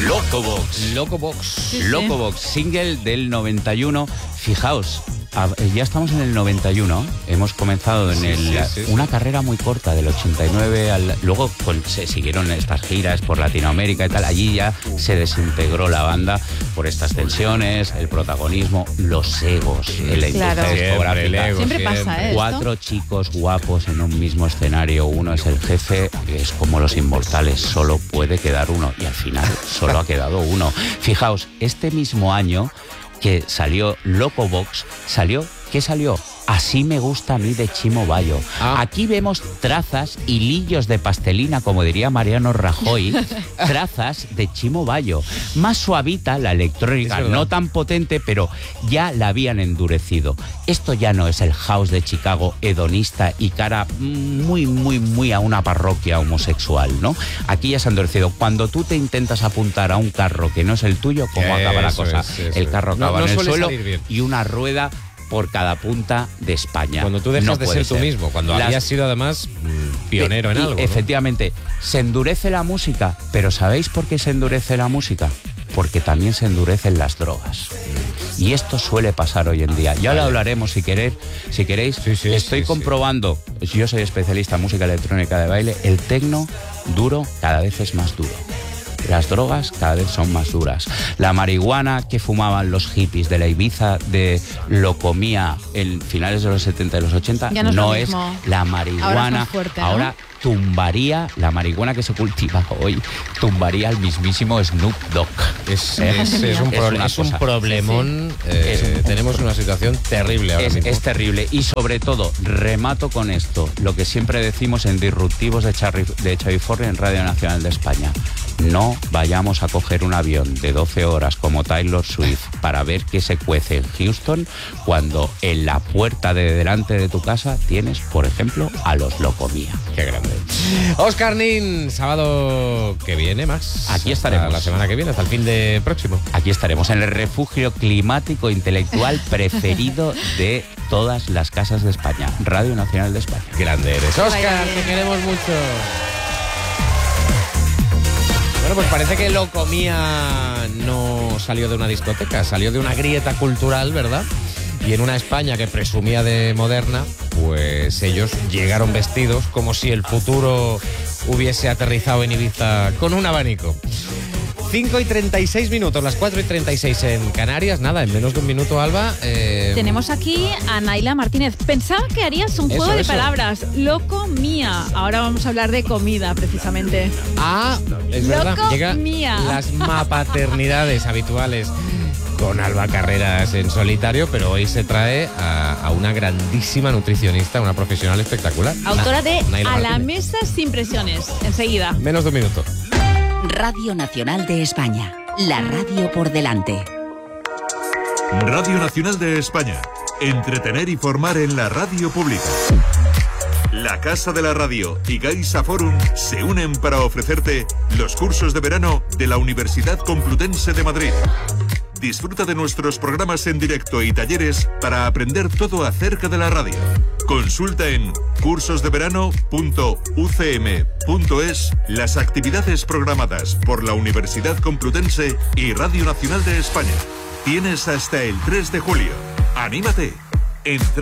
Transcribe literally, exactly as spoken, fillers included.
Locobox. Locobox. Sí, sí. Locobox, single del noventa y uno. Fijaos, ya estamos en el noventa y uno. Hemos comenzado en sí, el, sí, sí, una sí. carrera muy corta, del ochenta y nueve al... Luego pues, se siguieron estas giras por Latinoamérica y tal. Allí ya se desintegró la banda por estas tensiones, el protagonismo, los egos en la Claro. industria discográfica. El ego, siempre pasa, ¿eh? Cuatro chicos guapos en un mismo escenario. Uno es el jefe, es como los inmortales, solo puede quedar uno. Y al final solo ha quedado uno. Fijaos, este mismo año que salió Locobox, salió, ¿qué salió? Así me gusta a mí, de Chimo Bayo. Ah. Aquí vemos trazas, hilillos de pastelina, como diría Mariano Rajoy, trazas de Chimo Bayo. Más suavita la electrónica, no tan potente, pero ya la habían endurecido. Esto ya no es el house de Chicago hedonista y cara muy, muy, muy a una parroquia homosexual, ¿no? Aquí ya se ha endurecido. Cuando tú te intentas apuntar a un carro que no es el tuyo, ¿cómo eso acaba la cosa? Es, el carro acaba no, no en el suelo y una rueda por cada punta de España. Cuando tú dejas no de ser tú ser. mismo, cuando Las... habías sido además pionero en y, algo. Y, efectivamente, ¿no? Se endurece la música, pero ¿sabéis por qué se endurece la música? Porque también se endurecen las drogas. Y esto suele pasar hoy en día. Ya vale. Lo hablaremos si queréis. Si queréis, sí, sí, estoy sí, comprobando, sí. Yo soy especialista en música electrónica de baile, el tecno duro cada vez es más duro. Las drogas cada vez son más duras. La marihuana que fumaban los hippies de la Ibiza de Locomía en finales de los setenta y los ochenta ya no es, no es la marihuana. Ahora, es fuerte, ¿no? Ahora tumbaría, la marihuana que se cultiva hoy, tumbaría al mismísimo Snoop Dogg. Es, es, es, un, pro, es, es un problemón. Sí, sí. Eh, es un, tenemos una situación terrible ahora es, mismo. Es terrible. Y sobre todo, remato con esto, lo que siempre decimos en Disruptivos de, Charri, de Chaviforri en Radio Nacional de España. No vayamos a coger un avión de doce horas como Taylor Swift para ver qué se cuece en Houston cuando en la puerta de delante de tu casa tienes, por ejemplo, a los Locomía. Qué grande. Óscar Nin, sábado que viene más. Aquí estaremos. Hasta la semana que viene, hasta el fin de próximo. Aquí estaremos en el refugio climático intelectual preferido de todas las casas de España. Radio Nacional de España. Grande eres. Óscar, te queremos mucho. Bueno, pues parece que Locomía no salió de una discoteca, salió de una grieta cultural, ¿verdad? Y en una España que presumía de moderna, pues ellos llegaron vestidos como si el futuro hubiese aterrizado en Ibiza con un abanico. cinco y treinta y seis minutos, las cuatro y treinta y seis en Canarias. Nada, en menos de un minuto, Alba. Eh... Tenemos aquí a Naila Martínez. Pensaba que harías un eso, juego de eso. palabras. Locomía. Ahora vamos a hablar de comida, precisamente. Ah, es verdad. Llega Locomía. las mapaternidades habituales con Alba Carreras en solitario, pero hoy se trae a, a una grandísima nutricionista, una profesional espectacular. Autora de Naila A la Martínez. mesa sin presiones. Enseguida. Menos de un minuto. Radio Nacional de España, la radio por delante. Radio Nacional de España, entretener y formar en la radio pública. La Casa de la Radio y Gaisa Forum se unen para ofrecerte los cursos de verano de la Universidad Complutense de Madrid. Disfruta de nuestros programas en directo y talleres para aprender todo acerca de la radio. Consulta en cursos de verano punto u c m punto es las actividades programadas por la Universidad Complutense y Radio Nacional de España. Tienes hasta el tres de julio. ¡Anímate! Entra